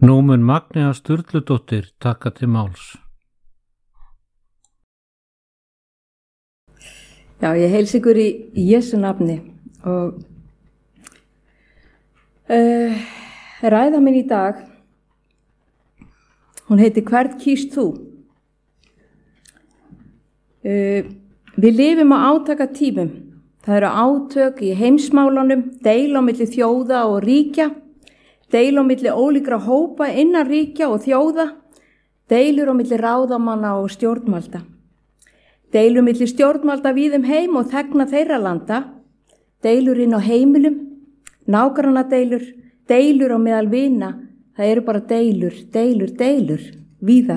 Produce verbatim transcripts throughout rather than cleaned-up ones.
Nú mun Magnea Sturludóttir taka til máls. Já, ég heilsa ykkur í Jesú nafni og uh, ræða mín í dag, hún heitir Hvern kýst þú? Uh, við lifum á átaka tímum. Það eru átök í heimsmálunum, deil á milli þjóða og ríkja, deil á milli ólíkra hópa innan ríkja og þjóða, deilur á milli ráðamanna og stjórnvalda. Deilur milli stjórnvalda víðum heim og þegna þeirra landa, deilur inn á heimilum, nágrannadeilur, deilur á meðal vina, það eru bara deilur, deilur, deilur, víða.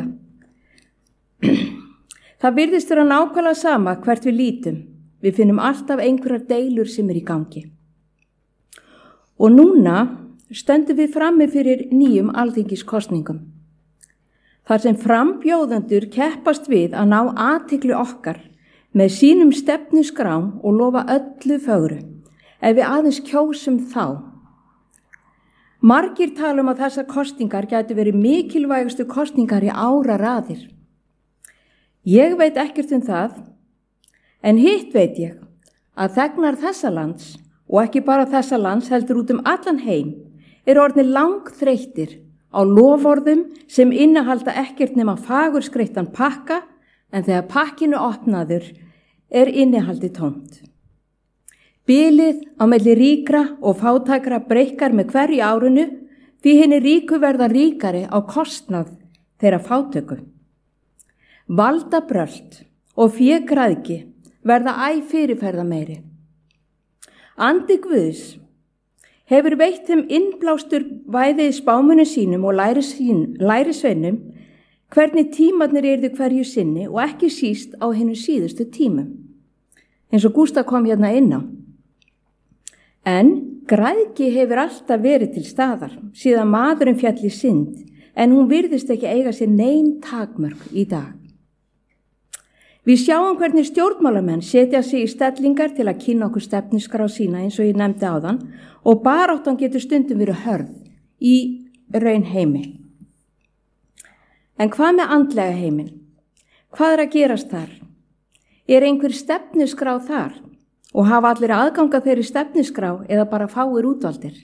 Það virðist vera nákvæmlega sama hvert við lítum, við finnum alltaf einhverjar deilur sem er í gangi. Og núna stöndum við frammi fyrir nýjum alþingiskosningum. Þar sem frambjóðendur keppast við að ná athygli okkar með sínum stefnuskrám og lofa öllu fögru, ef við aðeins kjósum þá. Margir tala um að þessar kosningar gætu verið mikilvægustu kosningar í áraraðir. Ég veit ekkert um það, en hitt veit ég að þegnar þessa lands, og ekki bara þessa lands heldur út um allan heim, eru orðnir langþreyttir á loforðum sem innihalda ekkert nema fagurskreittan pakka, en þegar pakkinu opnaður er innihaldið tómt. Bilið á milli ríkra og fátækra breikkar með hverju árinu, því hinni ríku verða ríkari á kostnað þeirra fátöku. Valdabrölt og fégræðgi verða æ fyrirferða meiri. Andi Guðs hefur veitt þeim innblástur væði spámunum sínum og lærisveinum hvernig tímarnir yrðu hverju sinni og ekki síst á hinum síðustu tímum, eins og Gústaf kom hérna inn á. En græðgi hefur alltaf verið til staðar síðan maðurinn féll í synd, en hún virðist ekki eiga sér nein takmörk í dag. Við sjáum hvernig stjórnmálamenn setja sig í stellingar til að kynna okkur stefnuskrá sína eins og ég nefndi áðan og baráttan getur stundum verið hörð í raun heimi. En hvað með andlega heiminn? Hvað er að gerast þar? Er einhver stefnuskrá þar og hafa allir aðganga þeirri stefnuskrá eða bara fáir útvaldir?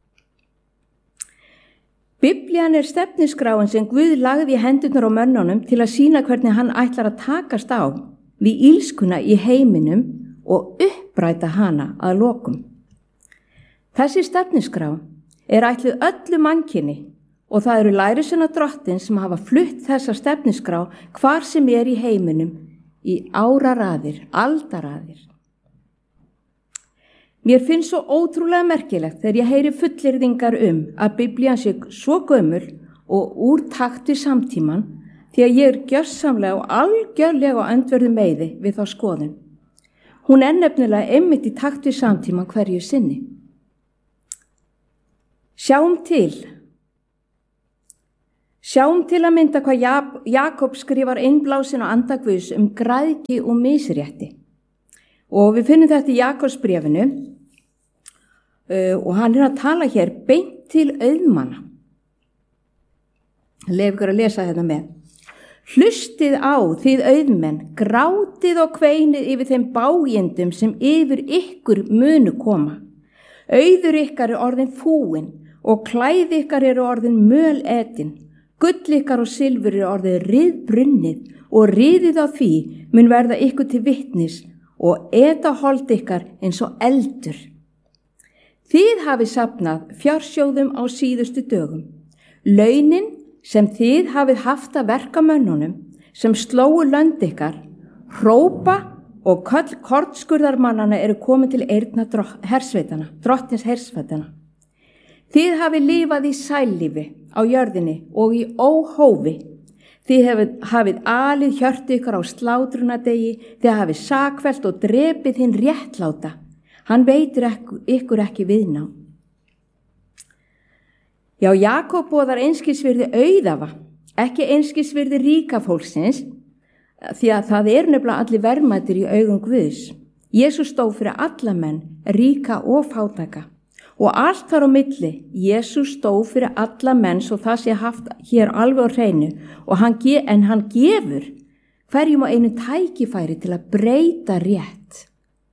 Biblían er stefnuskráin sem Guð lagði í hendurnar á mönnunum til að sýna hvernig hann ætlar að takast á við illskuna í heiminum og uppræta hana að lokum. Þessi stefnuskrá er ætluð öllu mannkyni og það eru lærisveina Drottins sem hafa flutt þessa stefnuskrá hvar sem er í heiminum í áraraðir, aldaraðir. Mér finnst svo ótrúlega merkilegt þegar ég heyri fullyrðingar um að Biblían sé svo gömul og úr takt við samtíman því að ég er gjörsamlega og algjörlega á öndverðu meiði við þá skoðun. Hún er nefnilega einmitt í takt við samtíman hverju sinni. Sjáum til. Sjáum til að mynda hvað Jakob skrifar innblásin á anda Guðs um græðgi og misrétti. Og við finnum þetta í Jakobsbréfinu uh, og hann er að tala hér beint til auðmanna. Leyf ykkur að lesa þetta með. Hlustið á þið auðmenn, grátið og kveinið yfir þeim bágjendum sem yfir ykkur munu koma. Auður ykkar er orðin fúin og klæði ykkar er orðin möletin. Gull ykkar og silfur er orðin riðbrunnið og riðið á því mun verða ykkur til vitnis og eta hold ykkar eins og eldur. Þið hafið safnað fjársjóðum á síðustu dögum. Launin sem þið hafið haft að verka mönnunum, sem slóu lönd ykkar, hrópa og kortskurðarmannana eru komin til eyrna hersveitana, drottins hersveitana. Þið hafið lifað í sælífi á jörðinni og í óhófi. Þið hafið, hafið alið hjörtu ykkur á slátrunadegi, þið hafið sakfellt og drepið hinn réttláta. Hann veitir ykkur ekki viðná. Já, Jakob boðar einskisvirði auðafa, ekki einskisvirði ríka fólksins, því að það er nefnilega allir verðmætir í augum Guðs. Jesús stóð fyrir alla menn, ríka og fátæka. Og allt þar á milli, Jesús stóð fyrir alla menn svo það sé haft hér alveg á hreinu og hann ge- en hann gefur hverjum á einu tækifæri til að breyta rétt.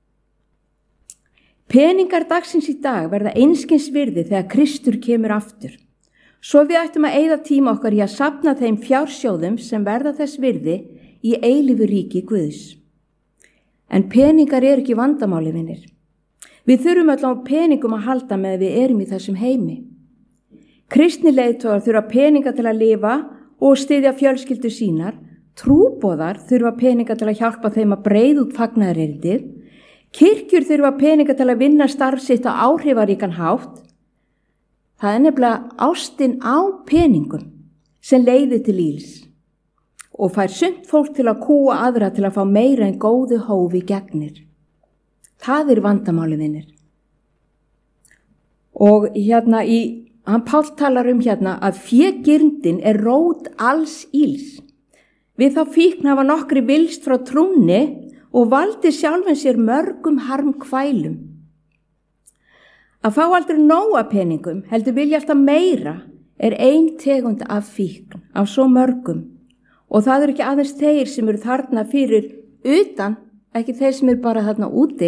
Peningar dagsins í dag verða einskis virði þegar Kristur kemur aftur. Svo við ættum að eyða tíma okkar í að safna þeim fjársjóðum sem verða þess virði í eilífu ríki Guðs. En peningar eru ekki vandamáli, vinir. Við þurfum öll á peningum að halda með við erum í þessum heimi. Kristni leiðtogar þurfa peninga til að lifa og styðja fjölskyldur sínar. Trúboðar þurfa peninga til að hjálpa þeim að breiða út fagnaðarerindið. Kirkjur þurfa peninga til að vinna starf sitt á áhrifaríkan hátt. Það er nefnilega ástin á peningum sem leiðir til íls og fær sumt fólk til að kúa aðra til að fá meira en góðu hófi gegnir. Það er vandamáli, vinir. Og hérna í, hann Páll talar um hérna að fégirndin er rót alls íls. Við þá fíkn hafa nokkri vilst frá trúnni og valdi sjálfum sér mörgum harmkvælum. Að fá aldrei nóga peningum, heldur vilja alltaf meira, er ein tegund af fíkn, af svo mörgum. Og það eru ekki aðeins þeir sem eru þarna fyrir utan, ekki þeir sem eru bara þarna úti.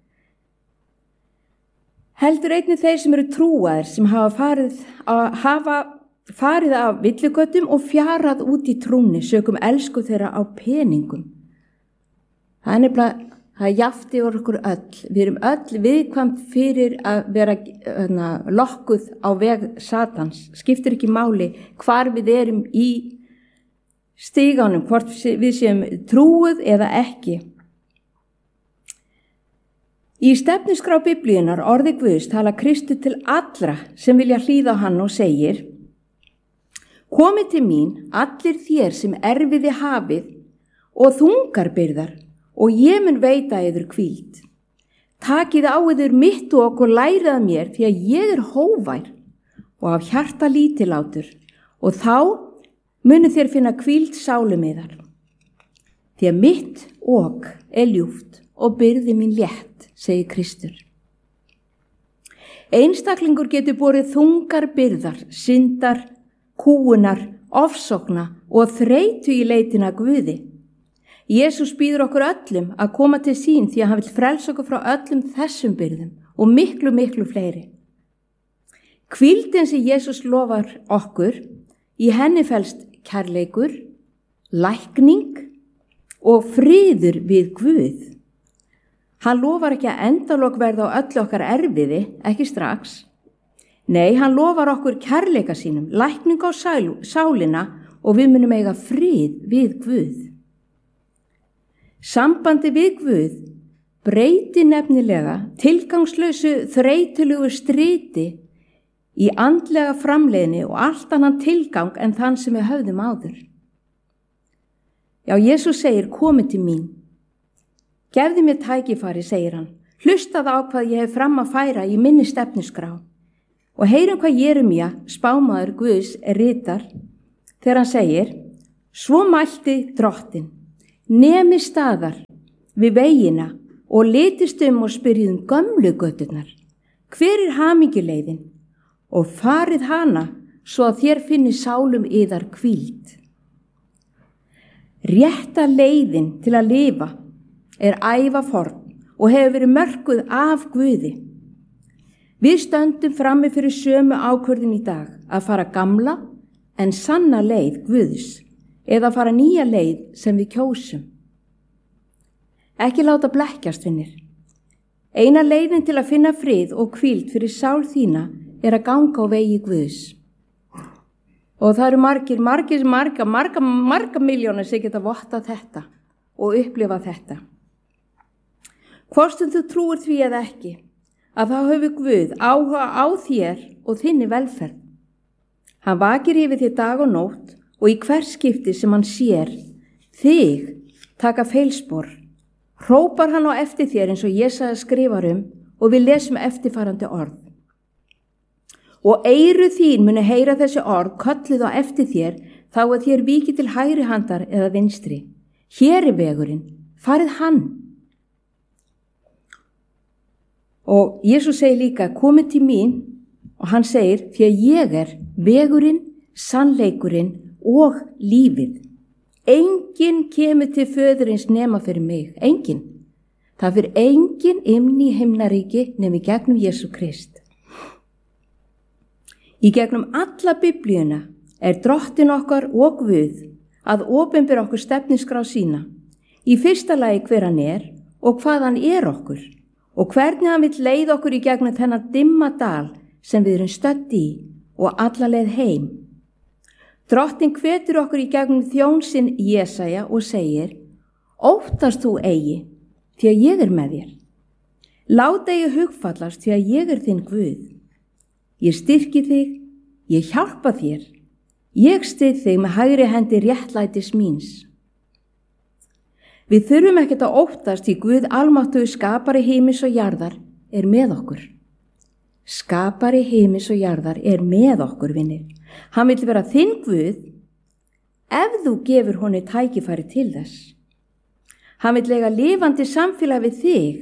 Heldur einnig þeir sem eru trúaðir, sem hafa farið, að, hafa farið af villugötum og fjarað út í trúnni, sökum elsku þeirra á peningum. Það er nefnilega, það er jafnt yfir okkur öll. Við erum öll viðkvæmt fyrir að vera hana, lokkuð á veg Satans. Skiptir ekki máli hvar við erum í stíganum, hvort við séum trúið eða ekki. Í stefnuskrá Biblíunar orði Guðs tala Kristur til allra sem vilja hlýða á hann og segir: Komið til mín allir þér sem erfiði hafið og þungar byrðar og ég mun veita yður hvíld. Takið á yður mitt og okkur lærið mér því að ég er hóvær og af hjarta lítillátur og þá munu þér finna hvíld sálum yðar. Því að mitt ok er ljúft og byrði mín létt, segir Kristur. Einstaklingur getur borið þungar byrðar, syndar, kúunar, ofsókna og þreytu í leitina Guði. Jesús býður okkur öllum að koma til sín því að hann vill frelsa okkur frá öllum þessum byrðum og miklu, miklu fleiri. Hvíldin sem Jesús lofar okkur, í henni felst kærleikur, lækning og friður við Guð. Hann lofar ekki að endalok verða á öllu okkar erfiði, ekki strax. Nei, hann lofar okkur kærleika sínum, lækning á sælu, sálina og við munum eiga frið við Guð. Sambandi við Guð breyti nefnilega tilgangslausu þreytulugu striti í andlega framleiðni og allt annan tilgang en þann sem við höfðum áður. Já, Jesús segir, komið til mín. Gefðu mér tækifæri, segir hann. Hlustaðu á hvað ég hef fram að færa í minni stefnuskrá. Og heyrum hvað Jeremía, spámaður Guðs, ritar þegar hann segir: Svo mælti Drottinn, nemi staðar við vegina og litist um og spyrjið um gömlu göturnar. Hver er hamingjuleiðin? Og farið hana svo að þér finni sálum yðar hvíld. Rétta leiðin til að lifa er ævaforn og hefur verið mörkuð af Guði. Við stöndum frammi fyrir sömu ákvörðun í dag að fara gamla en sanna leið Guðs eða fara nýja leið sem við kjósum. Ekki láta blekkjast, vinir. Eina leiðin til að finna frið og hvíld fyrir sál þína er að ganga á vegi Guðs. Og það eru margir, margir, marga, marga, marga miljónir sem geta votta þetta og upplifa þetta. Hvort sem þú trúir því eða ekki, að þá hefur Guð áhuga á þér og þinni velferð. Hann vakir yfir þér dag og nótt og í hvers skipti sem hann sér þig taka feilspor, hrópar hann á eftir þér eins og Jesaja skrifar um og við lesum eftirfarandi orð. Og eyru þín muni heyra þessi orð kölluð á eftir þér þá að þér víki til hægri handar eða vinstri. Hér er vegurinn, farið hann. Og Jesús segir líka, komið til mín, og hann segir, því að ég er vegurinn, sannleikurinn og lífið. Enginn kemur til föðurins nema fyrir mig, enginn. Það fyrir enginn inn í himnaríki nema í gegnum Jesú Krist. Í gegnum alla Biblíuna er drottin okkar og Guð að opinbera okkur stefnuskrá sína. Í fyrsta lagi hver hann er og hvað hann er okkur og hvernig hann vill leiða okkur í gegnum þennan dimma dal sem við erum stödd í og alla leið heim. Drottin hvetur okkur í gegnum þjón sinn Jesaja og segir, óttast þú eigi, því að ég er með þér. Lát eigi hugfallast, því að ég er þinn Guð. Ég styrki þig, ég hjálpa þér. Ég styð þig með hægri hendi réttlætis míns. Við þurfum ekkert að óttast því Guð almáttugur skapari himins og jarðar er með okkur. Skapari himins og jarðar er með okkur, vinir. Hann vill vera þinn Guð ef þú gefur honum tækifæri til þess. Hann vill eiga lifandi samfélag við þig.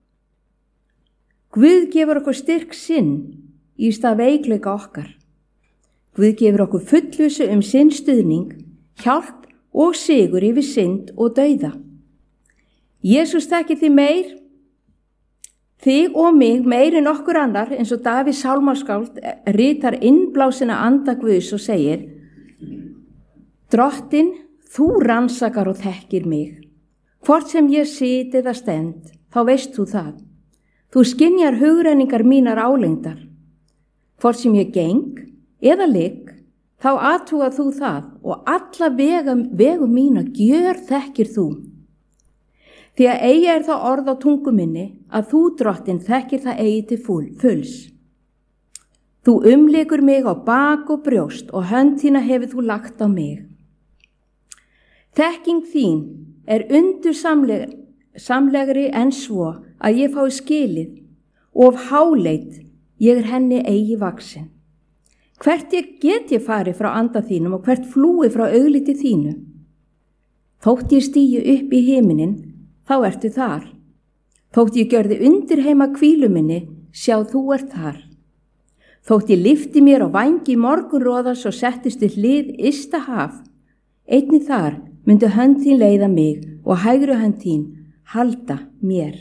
Guð gefur okkur styrk sinn í stað veikleika okkar. Guð gefur okkur fullvissu um sinn stuðning, hjálp og sigur yfir synd og dauða. Jesús þekkir þig meir, þig og mig meir en okkur annar, eins og Davíð sálmaskáld ritar innblásina anda Guðs og segir, Drottin, þú rannsakar og þekkir mig. Hvort sem ég sit eða stend, þá veist þú það. Þú skynjar hugrenningar mínar álengdar. Hvort sem ég geng eða ligg, þá athuga þú það og alla vegum, vegum mína gjör þekkir þú. Því að eigi er það orð á tungu minni að þú, Drottin, þekkir það eigi til fulls. Þú umlykur mig á bak og brjóst og hönd þína hefur þú lagt á mig. Þekking þín er undur samleg, samlegri en svo að ég fái skilið og of háleit ég er henni eigi vaksin. Hvert ég get ég farið frá anda þínum og hvert flúi frá augliti þínu. Þótt ég stígi upp í himinin, þá ertu þar. Þótt ég gjörði undir heima hvílu minni, sjá þú ert þar. Þótt ég lyfti mér á vængi morgunróðars og settist við hlið ysta haf, einnig þar myndu hönd þín leiða mig og hægri hönd þín halda mér.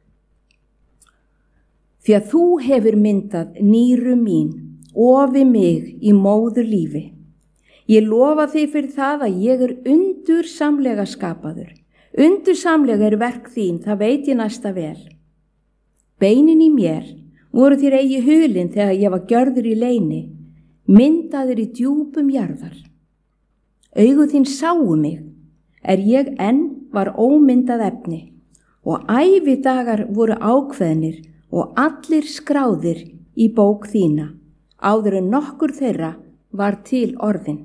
Því að þú hefur myndað nýru mín, ofi mig í móður lífi. Ég lofa þig fyrir það að ég er undur samlega skapaður. Undur samlega er verk þín, það veit ég næsta vel. Beinin í mér voru þér eigi hulin þegar ég var gjörður í leyni, myndaður í djúpum jarðar. Augu þín sáu mig, er ég enn var ómyndað efni, og ævidagar voru ákveðnir og allir skráðir í bók þína, áður en nokkur þeirra var til orðin.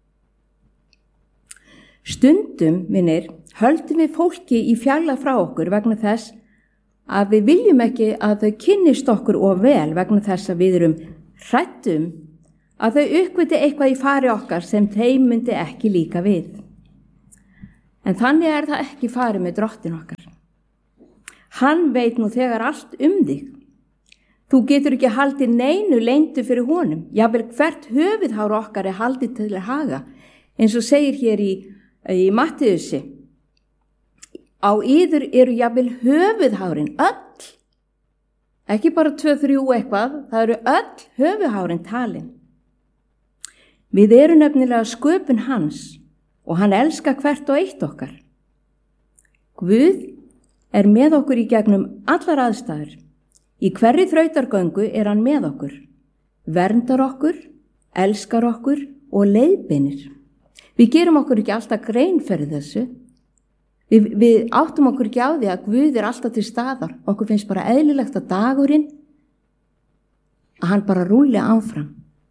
Stundum, vinir, höldum við fólki í fjalla frá okkur vegna þess að við viljum ekki að þau kynnist okkur of vel vegna þess að við erum hrættum að þau uppgöti eitthvað í fari okkar sem þeim myndi ekki líka við. En þannig er það ekki farið með drottin okkar. Hann veit nú þegar allt um þig. Þú getur ekki haldið neinu leyndu fyrir honum. Jafnvel hvert höfuðhár okkar er haldið til að haga, eins og segir hér í, í Mattheusi. Á yður eru jafnvel höfuðhárin öll. Ekki bara tvö, þrjú eitthvað, það eru öll höfuðhárin talin. Við erum nefnilega sköpun hans og hann elskar hvert og eitt okkar. Guð er með okkur í gegnum allar aðstæður. Í hverri þrautargöngu er hann með okkur, verndar okkur, elskar okkur og leiðbeinir. Við gerum okkur ekki alltaf grein fyrir þessu. Við, við áttum okkur ekki á því að Guð er alltaf til staðar. Okkur finnst bara eðlilegt að dagurinn, að hann bara rúli áfram.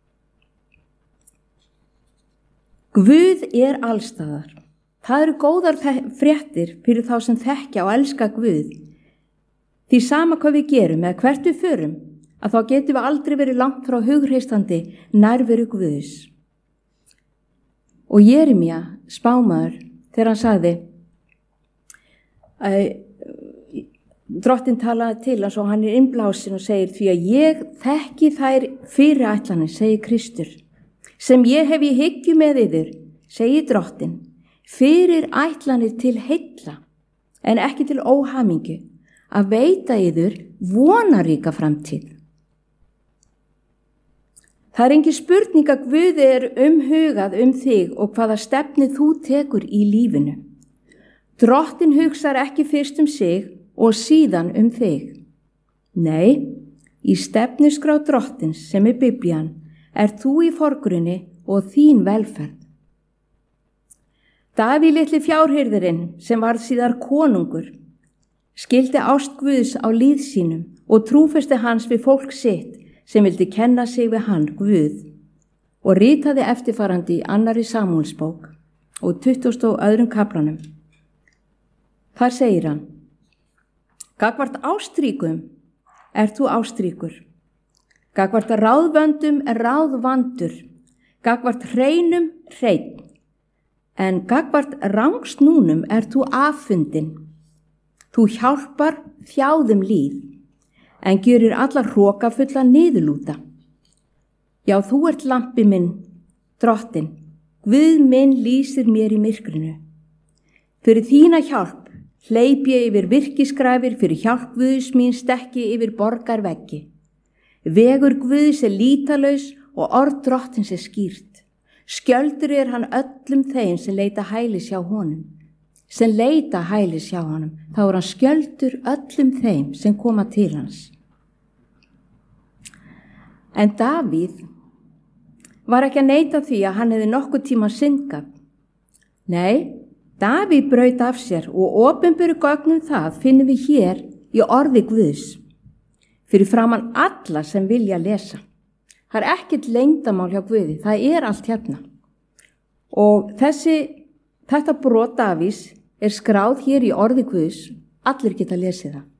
Guð er allstaðar. Það eru góðar fréttir fyrir þá sem þekkja og elska Guð. Því sama hvað við gerum eða hvert við förum, að þá getum við aldrei verið langt frá hugreistandi nærveru Guðs. Og Jeremía, spámaður, þegar hann sagði, Drottinn talaði til hans og hann er innblásin og segir því að ég þekki þær fyrirætlanir, segir Kristur, sem ég hef í hyggju með yður, segir Drottinn, fyrirætlanir til heilla en ekki til óhamingju, að veita yður vonaríka framtíð. Það er engin spurning að Guði er umhugað um þig og hvaða stefni þú tekur í lífinu. Drottinn hugsar ekki fyrst um sig og síðan um þig. Nei, í stefnuskrá Drottins sem er Biblían er þú í forgrunni og þín velferð. Davíð litli fjárhirðirinn sem varð síðar konungur skildi ást Guðs á líð sínum og trúfesti hans við fólk sitt sem vildi kenna sig við hann Guð og ritaði eftirfarandi í annarri Samúelsbók og tuttugasta og öðrum kaflanum. Þar segir hann: Gagvart ástríkum er þú ástríkur, gagvart ráðvöndum er ráðvandur, gagvart hreinum hreinn, en gagvart rangsnúnum er þú affundin. Þú hjálpar þjáðum líð, en gjörir allar hrokafulla niðurlúta. Já, þú ert lampi minn, Drottinn, Guð minn lýsir mér í myrkrinu. Fyrir þína hjálp hleyp ég yfir virkiskræfir, fyrir hjálp Guðs mín stekki yfir borgarveggi. Vegur Guðs er lítalaus og orð Drottins er skýrt. Skjöldur er hann öllum þeim sem leita hælis hjá honum. Sem leita hælis hjá honum, þá er hann skjöldur öllum þeim sem koma til hans. En Davíð var ekki að neita því að hann hefði nokkuð tíma syndgað. Nei, Davíð braut af sér og opinberu gögnum það finnum við hér í orði Guðs, fyrir framan alla sem vilja lesa. Það er ekkert leyndarmál hjá Guði, það er allt hérna. Og þessi, þetta brot Davíðs er skráð hér í orði Guðs, allir geta lesið það.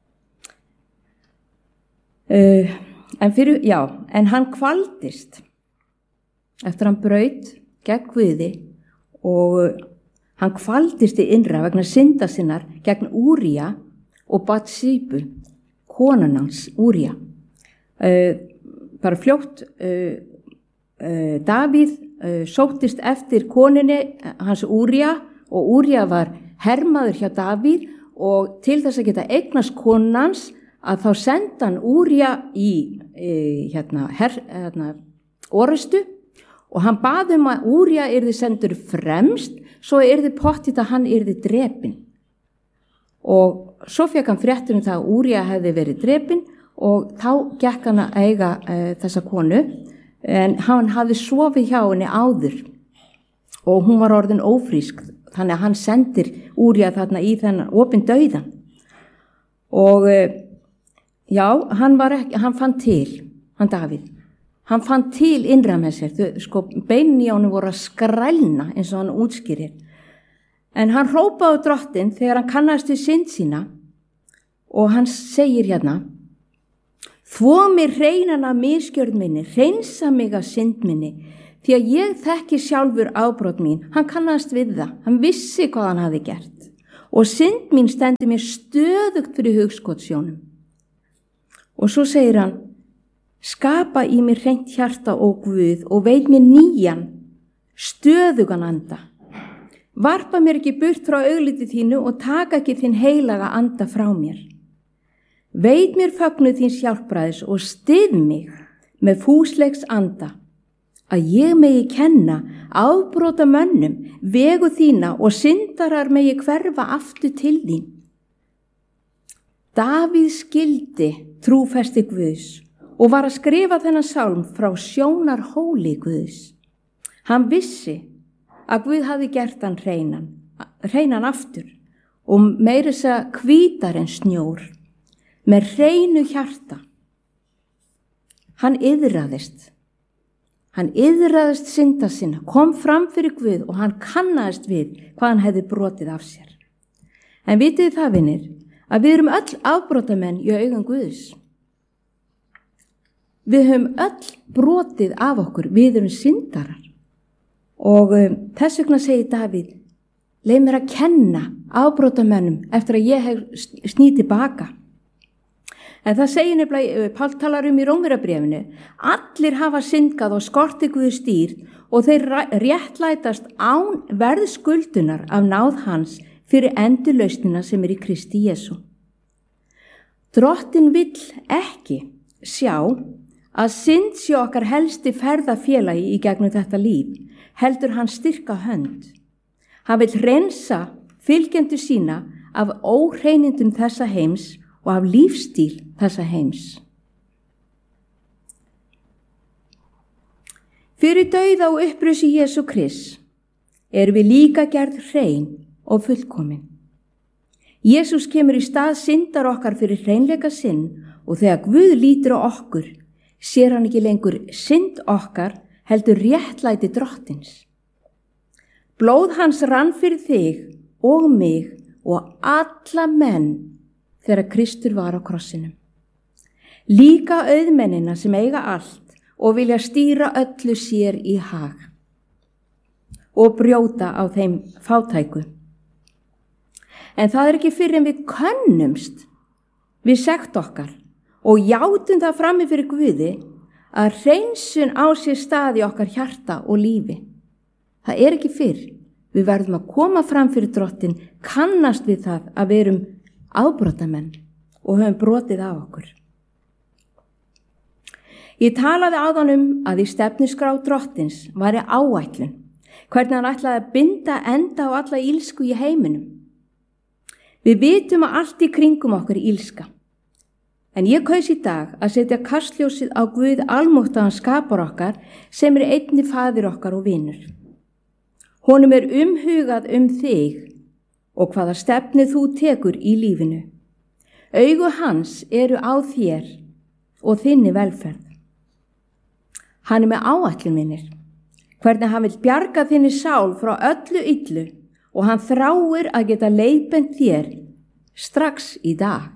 Uh, en, fyrir, já, en hann kvaldist eftir hann braut gegn Guði og hann kvaldist í innra vegna synda sinnar gegn Úrija og Batsíbu, konan hans Úrija. Uh, bara fljótt, uh, uh, Davíð uh, sóttist eftir koninni hans Úrija og Úrija var hermaður hjá Davíð og til þess að geta eignast konans að þá senda hann Úrija í uh, hérna, her, hérna, orustu og hann bað um að Úrija yrði sendur fremst svo yrði pottið að hann yrði drepinn. Og svo fekk hann fréttur um það að Úrija hefði verið drepinn og þá gekk hann að eiga uh, þessa konu en hann hafði sofið hjá henni áður og hún var orðin ófrísk þannig að hann sendir Úrija þarna í þennan opinn dauðan. Og uh, já, hann, var ekki, hann fann til, hann Davíð. Hann fann til innra með sér, þau, sko, beinin í honum voru að skrælna eins og hann útskýrir. En hann hrópaði á Drottinn þegar hann kannast við synd sína og hann segir hérna: Þvó mér hreinana misgjörð minni, hreinsa mig af synd minni, því að ég þekki sjálfur afbrot mín. Hann kannast við það, hann vissi hvað hann hafi gert og synd mín stendur mér stöðugt fyrir hugskotssjónum. Og svo segir hann: Skapa í mér hreint hjarta og Guð og veit mér nýjan, stöðugan anda. Varpa mér ekki burt frá augliti þínu og taka ekki þinn heilaga anda frá mér. Veit mér fögnuð þíns hjálpræðis og styð mig með fúsleiks anda, að ég megi kenna afbrota mönnum vegu þína og syndarar megi hverfa aftur til þín. Davíð skildi trúfesti Guðs og var að skrifa þennan sálm frá sjónarhóli Guðs. Hann vissi að Guð hafði gert hann hreinan, hreinan aftur og meira þess að hvítar en snjór, með hreinu hjarta. Hann iðraðist. Hann iðraðist synda sinna, kom fram fyrir Guð og hann kannaðist við hvað hann hefði brotið af sér. En vitið það, vinir, að við erum öll afbrotamenn í augum Guðs. Við höfum öll brotið af okkur, við erum syndarar. Og um, þess vegna segir Davíð, leið mér að kenna afbrotamönnum eftir að ég hef snýð tilbaka. En það segir nefnilega, Páll talar um í Rómverjabréfinu, allir hafa syndgað og skorti Guði stýrt og þeir réttlætast án verðskuldunar af náð hans fyrir endurlausnina sem er í Kristi Jesú. Drottinn vill ekki sjá að synd sé okkar helsti ferðafélagi í gegnum þetta líf, heldur hann styrka hönd. Hann vill hreinsa fylgjendur sína af óhreinindum þessa heims og af lífstíl þessa heims. Fyrir dauða og upprisi Jesú Krists erum við líka gerð hrein og fullkomin. Jesús kemur í stað syndar okkar fyrir hreinleika sinn og þegar Guð lítur á okkur, sér hann ekki lengur synd okkar heldur réttlæti Drottins. Blóð hans rann fyrir þig og mig og alla menn þegar Kristur var á krossinum. Líka auðmennina sem eiga allt og vilja stýra öllu sér í hag og brjóta á þeim fátæku. En það er ekki fyrir en við könnumst við sekt okkar og játum það frammi fyrir Guði að hreinsun á sér stað í okkar hjarta og lífi. Það er ekki fyrr. Við verðum að koma fram fyrir Drottinn, kannast við það að við erum afbrotamenn og höfum brotið á okkur. Ég talaði áðan um að í stefnuskrá Drottins væri áætlun, hvernig hann ætlaði að binda enda á alla ílsku í heiminum. Við vitum að allt í kringum okkur er ílska, en ég kaus í dag að setja kastljósið á Guð almáttugan skapar okkar sem er einni faðir okkar og vinur. Honum er umhugað um þig og hvaða stefnu þú tekur í lífinu. Augu hans eru á þér og þinni velferð. Hann er með áætlun minnir, hvernig hann vil bjarga þinni sál frá öllu illu og hann þráir að geta leiðbent þér strax í dag.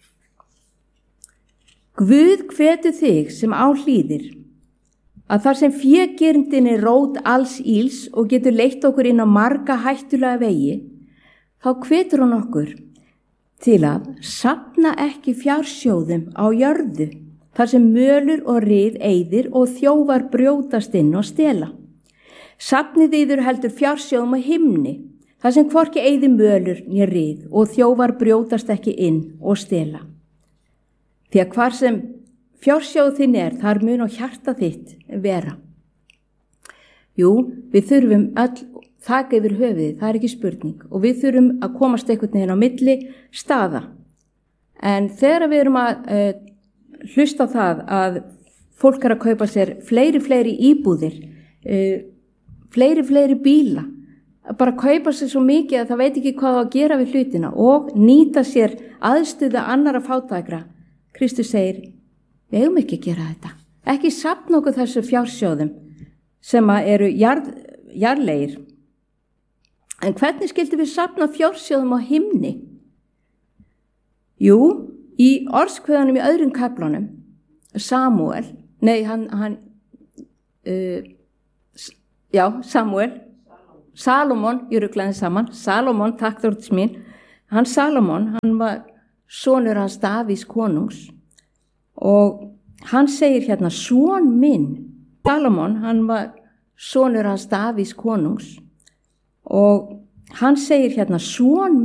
Guð hvetur þig sem á hlýðir að þar sem fégerndin er rót alls íls og getur leitt okkur inn á marga hættulega vegi, þá hvetur hann okkur til að safna ekki fjársjóðum á jörðu, þar sem mölur og rið eyðir og þjófar brjótast inn og stela. Safnið yður heldur fjársjóðum á himni, þar sem hvorki eyði mölur né rið og þjófar brjótast ekki inn og stela. Því að hvar sem fjársjóð þinn er, þar mun og hjarta þitt vera. Jú, við þurfum öll þak yfir höfuðið, það er ekki spurning, og við þurfum að komast einhvern veginn á milli staða. En þegar við erum að uh, hlusta á það að fólk er að kaupa sér fleiri, fleiri íbúðir, uh, fleiri, fleiri bíla, bara kaupa sér svo mikið að það veit ekki hvað að gera við hlutina og nýta sér aðstöðu annara fátækra. Kristus segir, við eigum ekki að gera þetta. Ekki safna okkur þessu fjársjóðum sem eru jarð, jarðlegir. En hvernig skildi við safna fjársjóðum á himni? Jú, í orðskveðanum í öðrum kaflanum, Samúel, nei, hann, hann uh, já, Samúel, Salomon, ég ruglaði saman, Salomon, takk þórtis mín, hann Salomon, hann var sonur hans Davís konungs og hann segir hérna, son minn, Salomon, hann var sonur hans Davís konungs og hann segir hérna, son